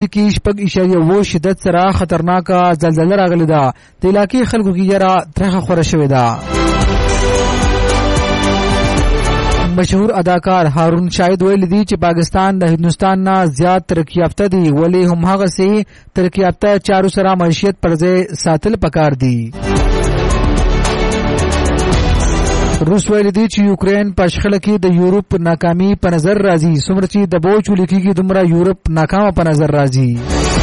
کې 6.0 شدت سره خطرناکه زلزلہ راغلی ده. د علاقې خلکو کې یره ترخه خوره شوې ده. مشهور اداکار هارون شاهد ویل دي چې پاکستان د هندوستان نه زیات ترقی یافته دی، ولی هم هغه سي ترقی یافته چارو سره معیشت پر ځای ساتل پکار دي. روس ویل دي چې یوکرين په شخړه کې د یورپ ناکامي په نظر راځي، څومره چې د بوج ولیکيږي دومره یورپ ناکامه په نظر راځي.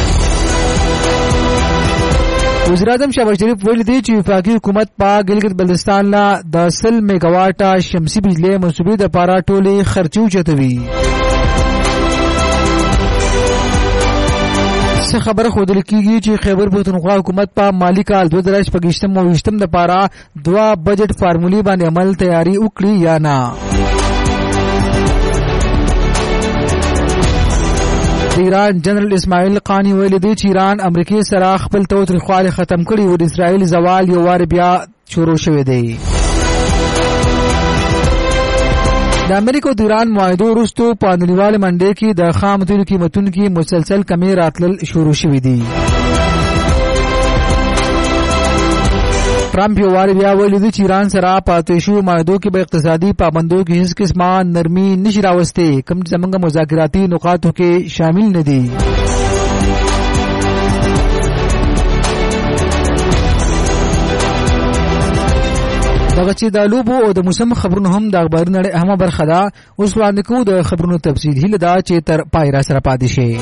وزیر اعظم شهباز شریف ویل دي چې وفاقي حکومت په ګلګت بلتستان لا د 100 میگاواټه شمسي بجلی منصوبې د پاره ټولې خرچي اوچتوي. څه خبره خودل کیږي چې خیبر پختونخوا حکومت په مالی کال 2025 د پاره 2 بجټ فارمولې باندې عمل تیاری وکړي یا نه. ایران جنرال اسماعیل قانی ویل دی چې ایران امریکای سره خپل توترخواله ختم کړي او د اسرائیل زوال یو وار بیا شروع شوه دی. د امریکا او د ایران معاهدو وروسته په نړیواله منډه کې د خام تیلو قیمتونو کې مسلسل کمی راتلل شروع شوې دي. ټرمپ یو وار بیا ویلي دی چې ایران سره پاتې شو معاهدو کې به اقتصادي پابندیو کې هیڅ قسمه نرمي نشي راوستي، کوم چې زموږ مذاکراتي نقاطو کې شامل نه دي. دغه چې د لوبو او د موسم خبرونو هم د اخباري نړۍ اهمه برخه ده. اوس وړاندې کوو د خبرونو تفصیل. هیله ده چې تر پای را سره پاتې شئ.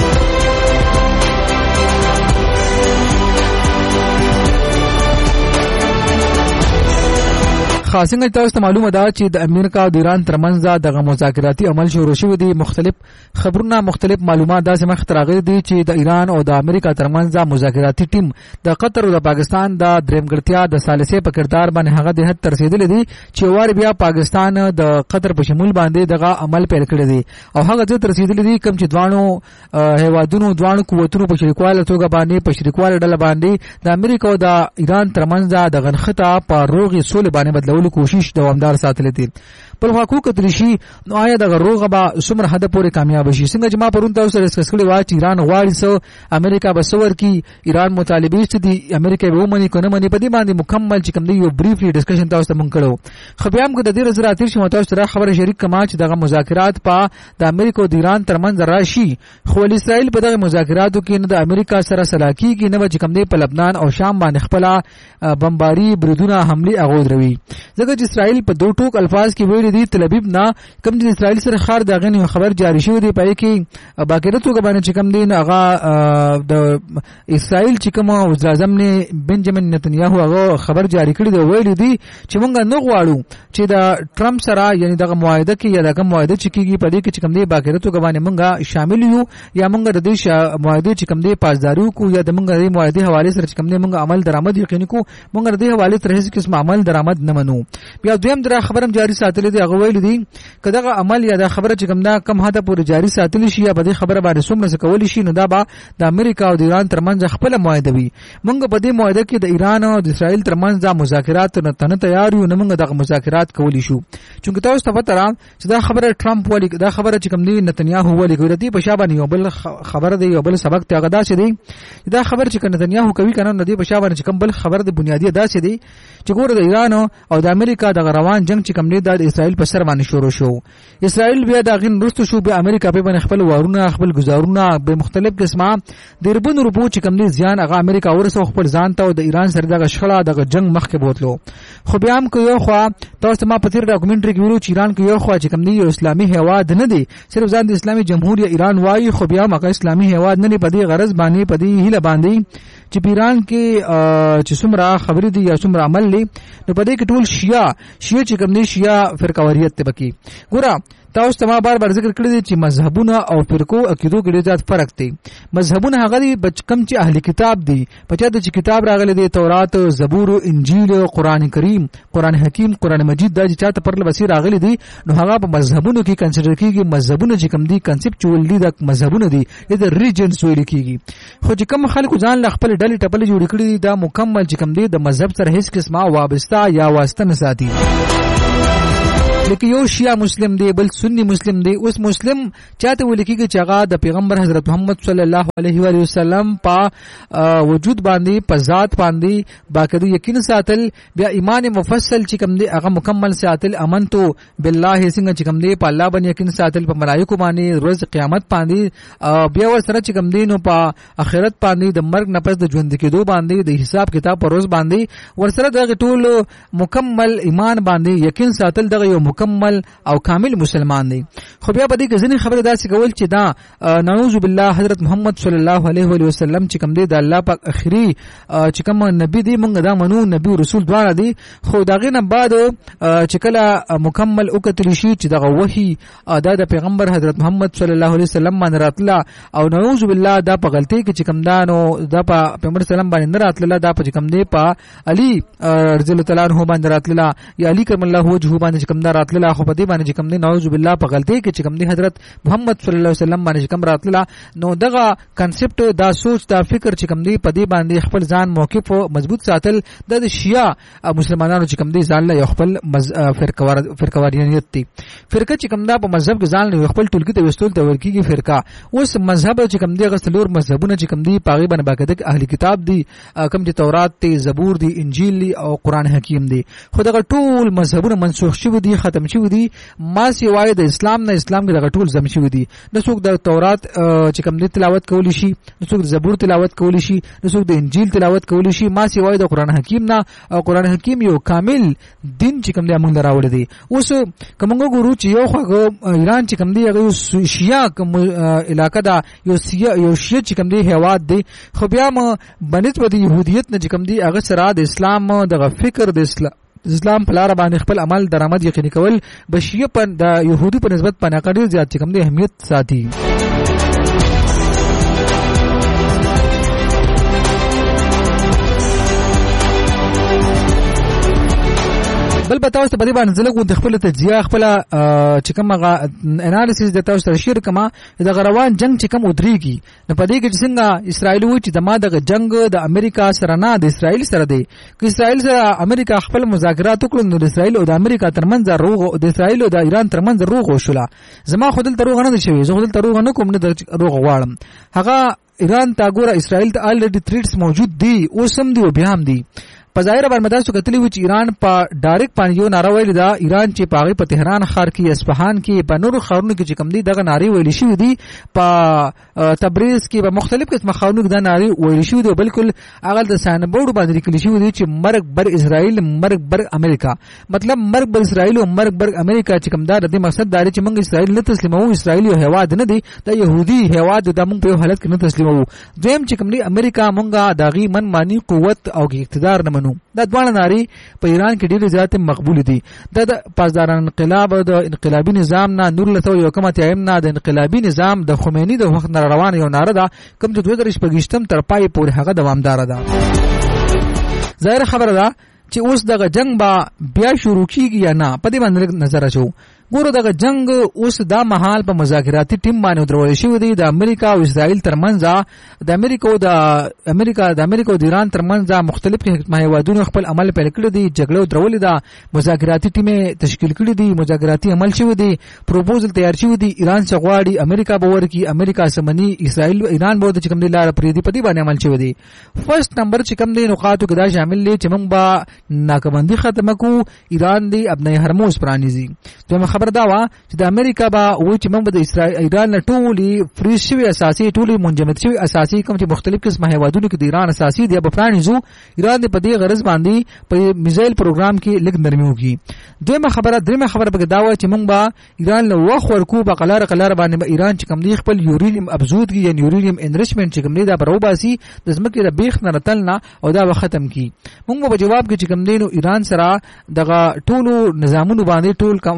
خاصنګ تاسو ته معلومه ده چې د امریکا او د ایران ترمنځ دغه مذاکراتي عمل شروع شوی دی. مختلف خبرونه مختلف معلومات داسې مخ ته راغلي دي چې د ایران او د امریکا ترمنځ مذاکراتي ټیم د قطر او د پاکستان د درېمګړتیا د ثالثه په کردار باندې هغه د حد تر رسیدلې دي چې وار بیا پاکستان د قطر په شمول باندې دغه عمل پیل کړی دی او هغه ځای تر رسیدلې دي کوم چې دوانو هیوادونو دوانو قوتونو په شریکواله توګه باندې په شریکواله ډله باندې د امریکا او د ایران ترمنځ د غنخته په روغي سولې باندې بدلول کوشش دوامدار ساتل دي. په حقوق ترشي نو آیا د غروغه به څومره حد پورې کامیاب شي؟ څنګه چې ما پرون تاسو سره ډسکس کړی و چې ایران غواړي سو امریکا به سور کی ایران مطالبه ستدي امریکا به ومني کنه مني په دې باندې مکمل چې کوم دی یو بریفلی ډسکشن تاسو ته مونږ کړو. خو بیا موږ د دې نظر اتیر شو تاسو سره خبره شریک کما چې دغه مذاکرات په د امریکا او د ایران ترمنځ راشي، خو اسرائیل په دغه مذاکراتو کې نه د امریکا سره سلاکی کې نه چې کوم دی په لبنان او شام باندې خپل بمباری بریدونه حمله اغوذروي. ځکه چې اسرائیل په دوه ټوک الفاظ کې ویلي دي تل ابیب نه کوم چې اسرائیل سره خار دغه نه خبر جاری شوی دی پای کې باقاعده توګه باندې چې کوم دین هغه د اسرائیل چې کوم وزیر اعظم نه بنجامین نتنیاهو هغه خبر جاری کړی دی ویلي دی چې موږ نه غواړو چې د ټرمپ سره یعنی دغه معاهده کې یا دغه معاهده چې کیږي په دې کې چې کوم دی باقاعده توګه باندې موږ شامل یو یا موږ د دې معاهده چې کوم دی پاسداري کو یا د موږ د معاهده حواله سره چې کوم دی موږ عمل درآمد یقیني کو موږ د دې حواله تر هیڅ قسم عمل درآمد نه منو. بیا دویم در خبرم جاری ساتل دي هغه ویل دي کداغه عمل یا د خبره چې کوم دا کم حد پورې جاری ساتل شي یا په دې خبره باندې څومره کول شي نو دا به د امریکا او د ایران ترمنځ خپل معاهده وي. موږ په دې معاهده کې د ایران او د اسرائیل ترمنځ د مذاکرات نه تیار یو، نه موږ دغه مذاکرات کولی شو. چونکه تاسو ته پته را چې دا خبره ټرمپ ولی دا خبره چې کوم دی نتنیاهو ولی کوي د په شابه یو بل خبره دی یو بل سبق ته غدا شي دی دا خبره چې نتنیاهو کوي کنه نه دی په شابه چې کوم بل خبره د بنیادی ادا شي دی چې ګوره د ایران او د امریکا د روان جنگ چې کوم دی د اسرائیل په سر باندې شروع شو. اسرائیل بیا دا غین رستو شو به امریکا په باندې خپل وارونه خپل گزارونه به مختلف قسمه د ربون روپو چې کوم دی ځان هغه امریکا ورسو خپل ځان ته او د ایران سره دغه شخړه دغه جنگ مخ کې بوتلو. خو بیا هم کوي خو تاسو ما په تیر ډاکومنټري کې ویلو چې ایران کې یو خو چې کوم دی یو اسلامي هیواد نه دی، صرف ځان د اسلامي جمهوریت ایران وایي، خو بیا هغه اسلامي هیواد نه دی. په دې غرض باندې په دې هیله باندې چې ایران کې چې څومره خبرې دي یا څومره عمل لې نو په دې کې ټول شیعه چې کوم دي شیعه فرقواریت ته بکی. ګوره تاسو ته ما بار بار ذکر کړی دی چې مذهبونه او فرقو عقیدو کې ډېر زیات فرق دی. مذهبونه هغه دي بچکم چې اهلی کتاب دي، پچا د کتاب راغلي دي تورات، زبور، انجیل، قران کریم، قران حکیم، قران مجید دا چې چاته پر لبسی راغلي دي نو هغه په مذهبونو کې کنسیډر کیږي. مذهبونه چې کوم دي کنسپچوال دي د مذهبونه دي د ریجنز ویل کیږي. خو چې کوم خلکو ځان خپل ډلې ټپلې جوړ کړي دي دا مکمل چې کوم دي د مذهب سره هیڅ قسمه وابسته یا واسطه نه ساتي. ولیکي یو شیعه مسلم دی بل سنی مسلم دی. اوس مسلم چاته ولیکيږي چې هغه د پیغمبر حضرت محمد صلی الله علیه و وسلم په وجود باندې په ذات باندې باقاعده یقین ساتل، بیا ایمان مفصل چې کوم دی هغه مکمل ساتل، امنتو بالله څنګه چې کوم دی په الله باندې یقین ساتل، په ملائکه باندې، ورځ قیامت باندې، بیا ور سره چې کوم دی نو په آخرت باندې، د مرګ نه پس د ژوند کېدو باندې، د حساب کتاب پر ورځ باندې ور سره د ټول مکمل ایمان باندې یقین ساتل دغه یو مکمل او کامل مسلمان دی. خو بیا په دې کې ځینې خبره داسې کول چې دا نعوذ بالله حضرت محمد صلی الله علیه و وسلم چې کوم دی د الله پاک اخري چې کوم نبی دی مونږ دا منو، نبی او رسول دواړه دی. خو دغه نه بعد چې کله مکمل وکتل شي چې دغه وحي دا د پیغمبر حضرت محمد صلی الله علیه وسلم باندې راتله او نعوذ بالله دا په غلطي کې چې کوم دانو دا په پیغمبر سلام باندې نه راتله، دا په کوم دی په علي رضی الله تعالی عنہ باندې راتله یا علی کرم الله وجهه باندې چې کوم دا راتله. خو په دې باندې چې کوم دی نعوذ بالله په غلطي کې چې کوم دی حضرت محمد صلی الله علیه وسلم باندې کوم راتله، نو دغه کنسپټ دا سوچ دا فکر چې کوم دی په دې باندې خپل ځان موقف مضبوط ساتل د شیعه مسلمانانو چې کوم دی ځان له خپل فرقواریت دی. فرقه چې کوم دا په مذهب کې ځان له خپل ټولګي ته وستول ته ورکیږي فرقه. اوس مذهب چې کوم دی غسلور مذهبونه چې کوم دی پاغي باندې باقاعده اهلی کتاب دی، کوم چې تورات دی، زبور دی، انجیل دی او قران حکیم دی. خو دغه ټول مذهبونه منسوخ شوی دي، ختم شوی دي، ما سیوای د اسلام نه اسلام کې دغه ټول زم شوی دي. نو څوک د تورات چې کوم دی تلاوت کولی شي، نو څوک د زبور تلاوت کولی شي، نو څوک د انجیل تلاوت کولی شي، ما سیوای د قران حکیم نه. او قران حکیم یو کامل دین چې کوم دی موږ راوړی دی. اوس کومه ګورو چې یو خو ایران چې کوم دی هغه شیعه کوم علاقه دا یو شیعه چې کوم دی هیواد دی، خو بیا بنسبت د يهودیت نه چې کوم دی هغه سره د اسلام دغه فکر د اسلام په لار باندې خپل عمل درآمد یقیني کول بشیه په د يهودي په نسبت په نقدي زیات چې کوم دی اهمیت ساتي. بل بتاوس ته په دې باندې زلګو د خپل تجزیه خپل چې کوم انالیسس د تاسو سره شیر کما د غروان جنگ چې کوم ودرېږي نو په دې کې څنګه اسرائیل وایي چې د ما د جنگ د امریکا سره نه د اسرائیل سره دی. که اسرائیل سره امریکا خپل مذاکرات وکړي نو د اسرائیل او د امریکا ترمنځ روغ، د اسرائیل او د ایران ترمنځ روغ وشوله. زما خودل تروغ نه شوی، زه خودل تروغ نه کوم، نه روغ غواړم. هغه ایران تا ګوره اسرائیل ته الریډي تریټس موجود دي، اوسم دی او بیا هم دي. په ظاهر باندې مدارسو کتلی و چې ایران په ډایرکټ باندې یو ناره ویل دا ایران چې پاغي په تهران ښار کې، اصفهان کې، په نورو ښارونو کې چې کوم دي دغه ناری ویل شي دي، په تبریز کې په مختلف قسمه ښارونو کې دا ناری ویل شي دي. بالکل هغه د سانبورډ باندې لیکل شي دي چې مرګ بر اسرائیل، مرګ بر امریکا. مطلب مرګ بر اسرائیل او مرګ بر امریکا چې کوم دا د مقصد دا چې موږ اسرائیل نه تسلیمو، اسرائیل یو هیواد نه دی، دا يهودي هیواد د موږ په حالت کې نه تسلیمو. دویم چې کوم دی امریکا موږ داغي من مانی قوت او اقتدار نه منو. دا دوه ناری په ایران کې ډېر زیات مقبول دي. د پاسداران انقلاب او د انقلابي نظام نه نور لته یو کومه تایم نه د انقلابي نظام د خمینی د وخت روان یو ناره ده کوم چې 2025 تر پای پورې هغه دوامدار ده. ظاهر خبره ده چې اوس دغه جنگ با بیا شروع کیږي یا نه، په دې باندې نظر اچو. ګورو دغه جنگ اوس دا مهال په مذاکراتي ټیم باندې درول شوی دی د امریکا او اسرائیل ترمنځ. د امریکا او د ایران ترمنځ مختلف هیوادونو خپل عمل پیل کړی دی، جګړه درولې ده، مذاکراتي ټیم تشکیل کړی دی، مذاکراتي عمل شوی دی، پروپوزل تیار شوی دی. ایران څخه غواړي امریکا باور کی، امریکا سمنی اسرائیل ایران باور چې کوم دی لار پرې دی، په دې باندې عمل شوی دی. فرست نمبر چې کوم دی نقاطو کې دا شامل دي چې موږ با ناکبندي ختمه کو، ایران دی ابنای هرموز پرانیزي. دوی خبر دا وا چې د امریکا با و چې موږ د اسرائیل ایران نه ټولي فریز شوی اساسي، ټولي منجمد شوی اساسي کوم چې مختلف قسمه هیوادونو کې د ایران اساسي دی په پرانیزو. ایران په دې غرض باندې په میزایل پروګرام کې لګ نرمي وکي. درېمه خبره به دا و چې موږ با ایران له وخت ورکو په قلار باندې ایران چې کوم دی خپل یورینیم ابزودګي یا یورینیم انریچمنت چې کوم دی دا پروباسي د زمکه د بیخ نه راتلنا او دا ختم کی. موږ په جواب کې چې کوم دی نو ایران سره دغه ټولو نظامونو باندې ټول عمل باندې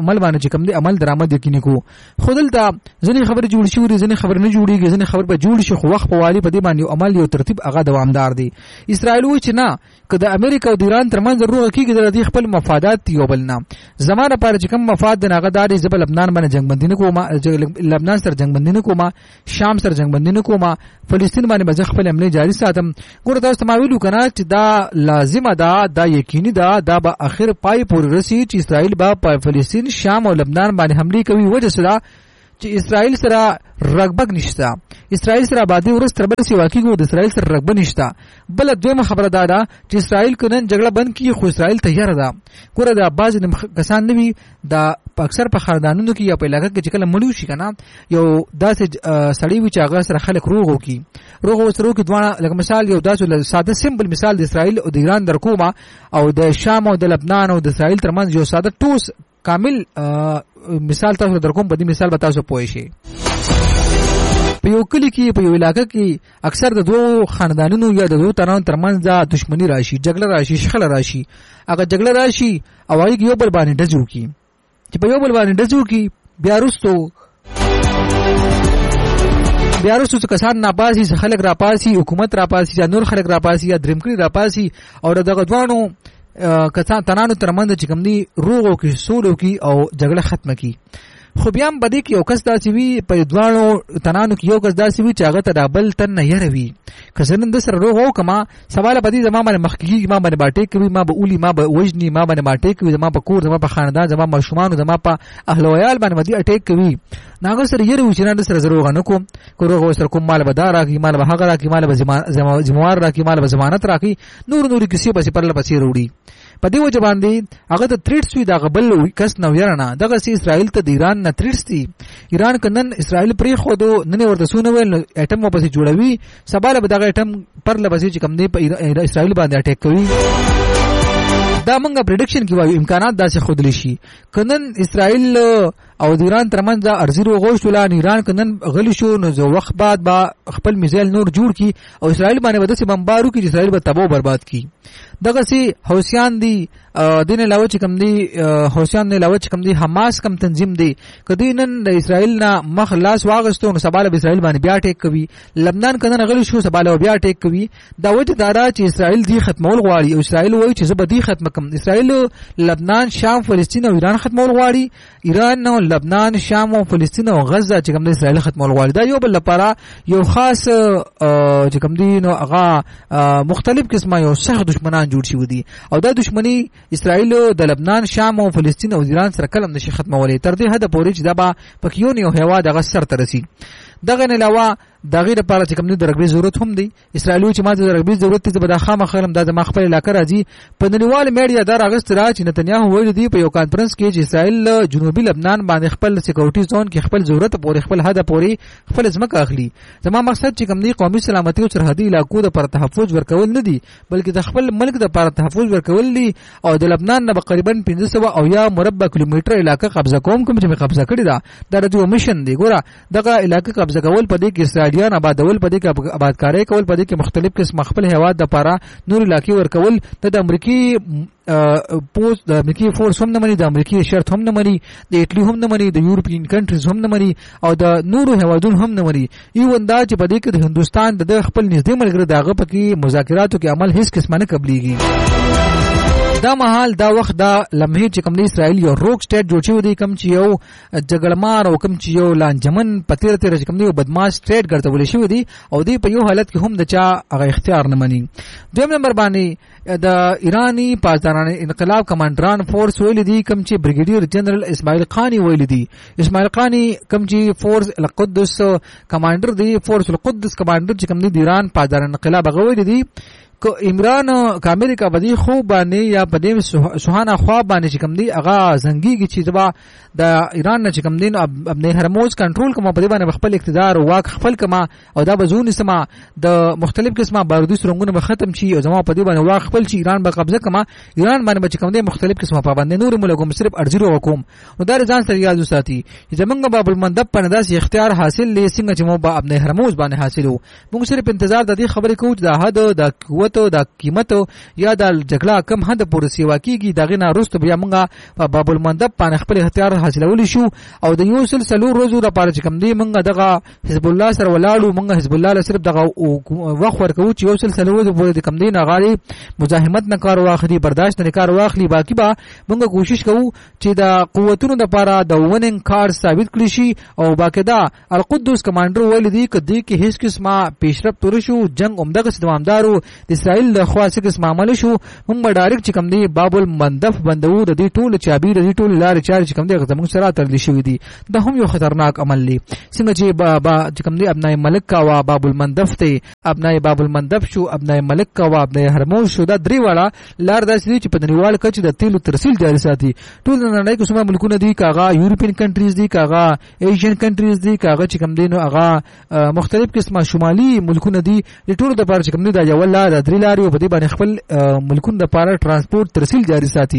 چې کوم دی عمل درآمد یقیني کو. خودل دا ځنې خبر جوړ شي ورې ځنې خبر نه جوړیږي ځنې خبر به جوړ شي خو وخت په والی په دې باندې عمل یو ترتیب هغه دوامدار دی. اسرائیل و چې نه که د امریکا او د ایران ترمنځ روغه کیږي د دې خپل مفادات یو بل نه زمانه لپاره چې کوم مفاد د هغه داري زبل لبنان باندې جنگ بندي نه کومه لبنان سره جنگ بندي نه کومه شام سره جنگ بندي نه کومه فلسطین باندې به خپل عمله جاری ساتم. ګوره تاسو ته ویلو کنه چې دا لازمه ده دا یقیني ده دا به اخر پای پورې رسي چې اسرائیل به په فلسطین شام او لبنان باندې حمله کوي. وجه څه چې اسرائیل سره رغبت نشته اسرائیل سره آبادی ورس تر بل سی واقعي د اسرائیل سره رغبت نشته. بل دویمه خبره ده چې اسرائیل کنن جګړه بند کی خو اسرائیل تیار ده. ګوره دا باز کسان نوي دا اکثر په خاندانونو کې یا په علاقې کې چې کله مړو شي کنه یو داسې سړی وي چې هغه سره خلک روغ وکي روغ وسرو کې دوه لکه مثال یو داسې ساده سیمپل مثال د اسرائیل او د ایران در کومه او د شام او د لبنان او د اسرائیل ترمنځ یو ساده ټوس کامل مثال تاسو در کوم په دې مثال به تاسو پوه شئ. په یو کلی کې په یو علاقې کې اکثر د دوه خاندانونو یا د دوه تنانو ترمنځ دښمنی راشي جګړه راشي شخړه راشي هغه جګړه راشي او هغه یو بل باندې ډزو کی چې په یو بل باندې ډزو کی بیا وروسته کسان ناپاسي خلک راپاسي حکومت راپاسي یا نور خلک راپاسي یا درمکړي راپاسي او دغه دوانو کسان تنانو ترمنځ چې کوم دي روغو کې سولو کې او جګړه ختمه کی. خو بیا هم بده کې یو کس داسې وي په دوانو تنانو کې یو کس داسې وي چې هغه ته بل تن نه يروي که زنن د سره روغ او کما سوال بدی زما باندې مخکې ما باندې باټې کوي ما به اولی ما به وجني ما باندې باټې کوي زما په کور زما په خاندان زما ماشومان زما په اهل ویال باندې بدی اٹیک کوي ناګه سره يروي چې نه سره زروغ نه کوم کو روغ سره کوم مال به دار راکی مال به حق راکی مال به ذمہوار راکی مال به ضمانت راکی نور کسی پسې پرله پسې وروړي. په دې وجه باندې هغه ته تریټس وی دا غبل کس نو يرنه دغه سي اسرائیل ته د ایران نه تریټس دي. ایران کنن اسرائیل پرې خو دو نه ورته سونه ویل اټم واپس جوړوي سباله به دغه اټم پر لبسي چې کم دی په اسرائیل باندې اٹیک کوي. دا منګه پریډکشن کې وایو امکانات داسې خودلی شي کنن اسرائیل او د ایران ترمنځ ارزي روغوش ولان ایران کنن غلی شو نو زو وخت بعد با خپل میزایل نور جوړ کی او اسرائیل باندې ودسې بمبارو کی اسرائیل به تباہ برباد کی. دغه سي حوثیان دي دین علاوه چې کم دي حوثیان نه علاوه چې کم دي حماس کم تنظیم دي کدی نن د اسرائیل نه مخ لاس واغستو نو سباله به اسرائیل باندې بیا ټیک کوي لبنان کنن غلی شو سباله بیا ټیک کوي. دا وجه دارا چې اسرائیل دی ختمول غواړي او اسرائیل وایي چې زه به دی ختم کوم. اسرائیل لبنان شام فلسطین او ایران ختمول غواړي ایران نو لبنان شام او فلسطین او غزه چې کوم د اسرائیل ختمول غواړي. دا یو بل لپاره یو خاص چې کوم دي نو هغه مختلف قسمه یو سخت دشمنان جوړ شي ودي او دا دشمنی اسرائیل د لبنان شام او فلسطین او ایران سره کلم نشي ختمولې تر دې حد پورې چې دا به پکيون یو هوا دغه سر ترسي. دغه نه علاوه دغه لپاره چې کوم د رګبي ضرورت هم دی اسرائیل چې ماته رګبي ضرورت ته به د خامه خلم د مخفل علاقې راځي په نړیوال میډیا دا راغست را چې نتنیاهو ویل دی په یو کانفرنس کې چې اسرائیل جنوبي لبنان باندې خپل سکیورټي زون کې خپل ضرورت پورې خپل حد پورې خپل ځمکه اخلي. زما مقصد چې کوم دی قومي سلامتي او سرحدي علاقو د پر تحفظ ورکول نه دی بلکې د خپل ملک د پر تحفظ ورکول دي او د لبنان نه تقریبا 1500 او یا مربع کیلومتر علاقې قبضه کوم چې قبضه کړی دا د دوه میشن دی. ګوره دغه علاقې قبضه کول په دې کې اسرائیلیان آبادول په دې کې آبادکاري کول په دې کې مختلف قسم خپل هواد د لپاره نور علاقې ورکول د امریکای پوز د امریکای فورس هم نه مني د امریکای شرط هم نه مني د ایټلی هم نه مني د یورپین کنټریز هم نه مني او د نورو هوادونو هم نه مني. یو اندا چې په دې کې د هندستان د خپل نږدې ملګری داغه پکې مذاکراتو کې عمل هیڅ قسمه نه قبليږي. دا محال دا وخت دا لمحه چې کوم د اسرائیل یو روک سټیټ جوړ شوی دی کوم چې یو جګړمار او کوم چې یو لانجمن پتیر تیر چې کوم دی بدمعاش سټیټ ګرځول شوی دی او دی په یو حالت کې هم د چا هغه اختیار نه مني. دویم نمبر باندې د ایرانی پاسداران انقلاب کمانډران فورس ویل دي کوم چې بریګیډیر جنرال اسماعیل خانی ویل دي. اسماعیل خانی کوم چې فورس القدس کمانډر دی فورس القدس کمانډر چې کوم دی د ایران پاسداران انقلاب غوړي دي کو عمران کا امریکا بدی خو باندې یا بدیم سوهانا خوا باندې چې کوم دی هغه زنګيږي چې دبا د ایران نه چې کوم دین ابن هرموز کنټرول کوم په دې باندې خپل اقتدار او واک خپل کما او دا بزون سما د مختلف قسمه بارودي سرنګونه به ختم شي او زمو په دې باندې واک خپل چې ایران به قبضه کما ایران باندې چې کوم دی مختلف قسمه پابند نور ملګم صرف ارزو حکوم نو دا ځان سره یاد وساتي چې زمونږ باب المندب په انداز اختیار حاصل لې څنګه چې مو په ابن هرموز باندې حاصلو موږ صرف انتظار د دې خبرې کوو چې د حد د قوت د قیمت یا د جګړه کم حد پورې سیوا کیږي دغه نه وروسته بیا موږ په باب المندب باندې خپل اختیار حاصلول شو او د یو سلسله روزو لپاره چې کوم دی موږ دغه حزب الله سره ولاړو موږ حزب الله صرف دغه وخت ورکو چې یو سلسله روزو پورې کوم دی نه غالي مزاحمت نه کار واخلي برداشت نه کار واخلي باقی به موږ کوشش کوو چې د قوتونو لپاره د وننګ کار ثابت کړی شي او باقاعده القدس کمانډر ویل دی کدی کې هیڅ قسمه پیشرفت ورشو جنگ عمدغه دوامدارو د اسرائیل د خاصه قسم عمل شو موږ ډایرکټ چې کوم دی باب المندب بندو د دې ټول چابي د دې ټول لارې چارې چې کوم دی زموږ سره تړل شوی دی دا هم یو خطرناک عمل دی څنګه چې چې کوم دی ابنای ملک کا وا باب المندب ته ابنای باب المندب شو ابنای ملک کا وا ابنای هرموز شو دا درې واړه لار داسې چې په نړیوال کچ د تیلو ترسیل جاري ساتي ټول نړۍ کې څومره ملکونه دي کاغه یورپین کنټریز دي کاغه ایشین کنټریز دي کاغه چې کوم دی نو هغه مختلف قسمه شمالي ملکونه دي د ټولو د لپاره چې کوم دی دا یو لار درې لارې په دې باندې خپل ملکونو د لپاره ترانسپورت ترسیل جاري ساتي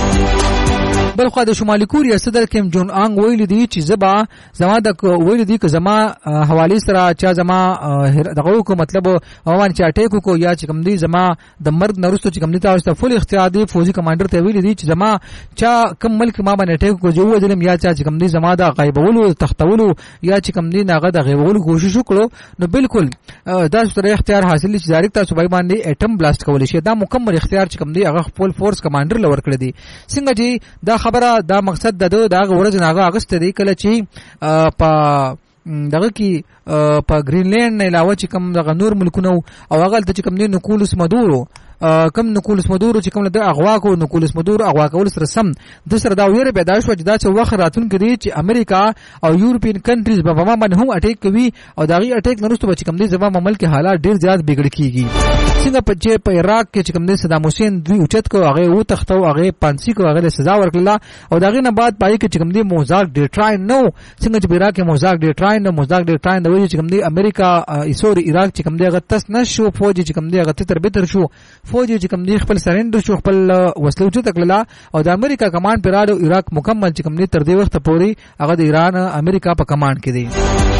بل خو د شمالي کوریا صدر کیم جون انګ ویل دي چې زما د ویل دي چې زما حواله سره چا زما دغه کو مطلب اوان چا ټیکو کو یا چې کوم دی زما د مرګ نرسته چې کوم دی تاسو ته فل اختیار دی فوجي کمانډر ته ویل دي چې زما چا کم ملک ما باندې ټیکو کو جو وجلم یا چا چې کوم دی زما د غیبولو تختولو یا چې کوم دی ناغه د غیبولو کوشش وکړو نو بالکل دا ستر اختیار حاصل شي ډایرکټ تاسو باندې اټم بلاست کول شي دا مکمل اختیار چې کوم دی هغه خپل فورس کمانډر لور کړی دی څنګه چې دا خبره دا مقصد دا ورځ ناغه اگست دی کله چې په دغه کې په گرینلند نه علاوه چې کوم دغه نور ملکونه او هغه ته چې کوم دی نکولس مدورو کم نکولس مدورو چې کوم د اغوا کو نکولس مدورو اغوا کول سره سم د سره دا ویره پیدا شو چې دا چې وخت راتون کې چې امریکا او یورپین کنټریز په ما باندې هم اٹیک کوي او داغي اٹیک نرسته به چې کوم دی زما ملک حالات ډیر زیات بګړ کیږي څنګه په عراق کې چې کوم دی صدام حسین دوی اوچت کو هغه و تختو هغه پانسی کو هغه سزا ورکړه او داغه نه بعد پای کې چې کوم دی موزاک ډیټراین نو څنګه چې عراق کې موزاک ډیټراین د وجه چې کوم دی امریکا ایسوري عراق چې کوم دی هغه تس نشو فوج چې کوم دی هغه تر بهتر شو فوج چې کوم دی خپل سرندر شو خپل وسلو چې تکړه او د امریکا کمانډ پر راډو عراق مکمل چې کوم دی تر دې وخت پورې هغه د ایران امریکا په کمانډ کې دی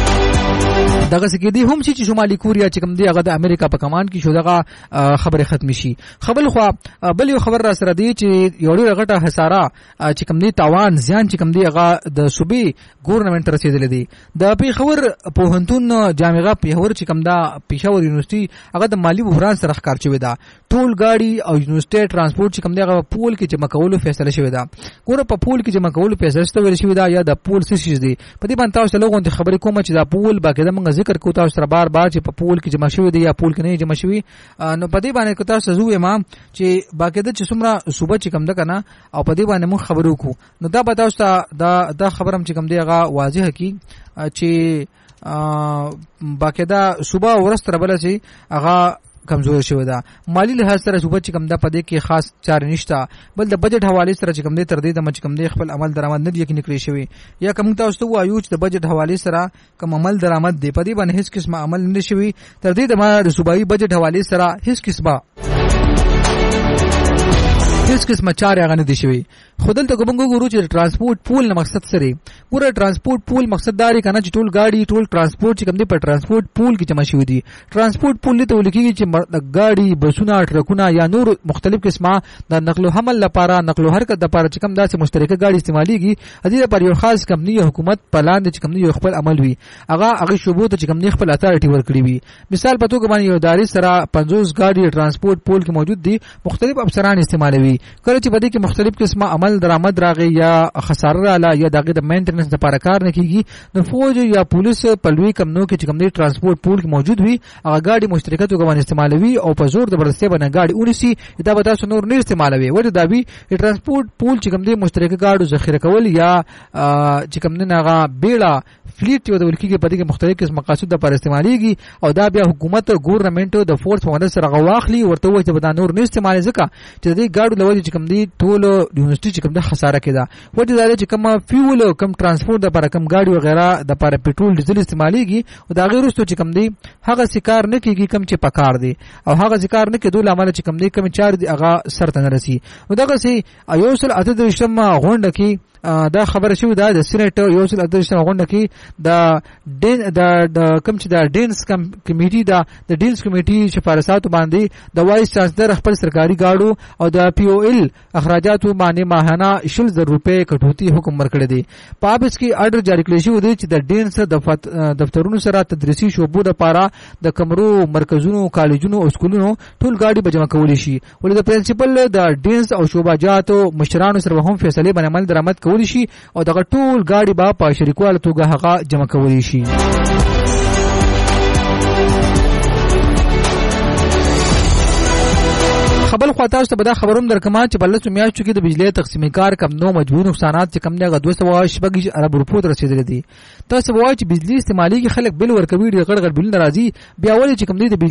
دغه سکه دی هم چې شمالي کوریا چې کوم دی هغه د امریکا په کمانډ کې شو دغه خبره ختم شي خبر خو بل یو خبر را سره دی چې یو ډېر غټه خساره چې کوم دی تاوان زیان چې کوم دی هغه د صوبې ګورنمنت رسیدل دي د پیښور پوهنتون جامعه پیښور چې کوم دا پیښور یونیورسيټي هغه د مالی بحران سره ښکار شوی دا ټول گاڑی او یونیورسيټي ترانسپورت چې کوم دی هغه پول کې جمع کولو فیصله شوی دا ګوره په پول کې جمع کولو فیصله شوی شوی دا یا د پول سیسیز دی په دې باندې تاسو له غونډه خبرې کوم چې دا پول باقاعده موږ ذکر کوو تاسو سره بار بار چې په پول کې جمع شوی دی یا پول کې نه جمع شوی نو په دې باندې کو تاسو زو امام چې باقاعده چې څومره صوبه چې کوم ده کنه او په دې باندې موږ خبرو کو نو دا به تاسو دا خبرم چې کوم دی هغه واضح کی چې باقاعده صوبه ورستره بل شي هغه کمزور شوی دا مالی لحاظ سره صوبه چې کوم ده په دې کې خاص چار نشته بل د بجټ حواله سره چې کوم دی تر دې د مچ کوم دی خپل عمل درآمد نه یقین کړی شوی یا کوم تاسو وایو چې د بجټ حواله سره کوم عمل درآمد دی په دې باندې هیڅ قسمه عمل نه شوی تر دې د صوبایي بجټ حواله سره هیڅ قسمه چارې هغه نه دي شوی خودل ته کومګو ګورو چې ترانسپورت پول نه مقصد سره پورا ترانسپورت پول مقصد داري کنه چې ټول گاڑی ټول ترانسپورت چې کوم دی په ترانسپورت پول کې جمع شوی دي ترانسپورت پول ته ولیکي چې گاڑی بسونه ټرکونه یا نور مختلف قسمه د نقل او حمل لپاره نقل او حرکت لپاره چې کوم داسې مشترکه گاڑی استعماليږي ادي لپاره یو خاص کمپنی حکومت پلان چې کوم دی خپل عمل وي هغه شوبو ته چې کوم دی خپل اتارټي ورکړي وي مثال په توګه باندې یو داري سره 50 گاڑی ترانسپورت پول کې موجود دي مختلف افسران استعمالوي کله چې بده کې مختلف قسمه عمل درآمد راغی یا خساره رااله یا دغه د مینټیننس لپاره کار نه کیږي نو فوج یا پولیس په لوی کمنو کې چې کوم دی ترانسپورت پول کې موجود وي هغه گاڑی مشترکه توګه باندې استعمالوي او په زور زبردستی باندې گاڑی اونسي دا به تاسو نور نه استعمالوي وجه دا وی ترانسپورت پول چې کوم دی مشترکه گاڑو ذخیره کول یا چې کوم نه هغه بیړه فلیټ یو د ولکې په دې کې مختلف قسم مقاصد لپاره استعماليږي او دا بیا حکومت ګورنمنت د فورس په مدد سره غواخلي ورته وایي چې به دا نور نه استعمالي ځکه چې دې گاڑو لوي چې کوم دی ټول یونیورسيټي چې کوم د خساره کېده وجه دا چې کوم فیول او کوم ترانسپورت لپاره کوم گاڑی وغیرہ د لپاره پټرول ډیزل استعماليږي او دا غیر واستو چې کوم دی هغه سکار نه کیږي کوم چې پکار دی او هغه ذکر نه کېدو لامل چې کوم دی کوم چار دی هغه سرته نه رسی او دغه سي ایوسل اته د شم غونډه کې دا خبره شوې ده د سېنات یو څل اتریشتمه غونډه کې د کوم چې د ډینس کمیټي د ډینس کمیټي شفارساتو باندې د وایس چانسلر خپل سرکاري گاډو او د پی او ال اخراجاتو باندې ماهانه 100,000 روپۍ کټوتی حکم ورکړی دی. په اپس کې آرډر جاری کړی شوی دی چې د ډینس دفترونو سره تدریسي شعبو لپاره د کمرو مرکزونو کالجونو او سکولونو ټول گاډي به جمع کولی شي. ولې د پرنسپل د ډینس او شعباجاتو مشرانو سره هم فیصله باندې عمل درآمد کولی شي او دغه ټول گاډي به په شریکوالو توګه هغه جمع کولی شي. خبر خو تاسو ته به دا خبروم درکمه چې په لسو میاشتو کې د بجلی تقسیمي کار کم نو مجبوري نقصانات چې کم دی هغه 200 ارب روپو ته رسیدلي دي. تاسو به وایئ چې بجلی استعمالي کې خلک بل ورکوي ډېر غړ غړ بلونه راځي بیا ولې چې کم دی د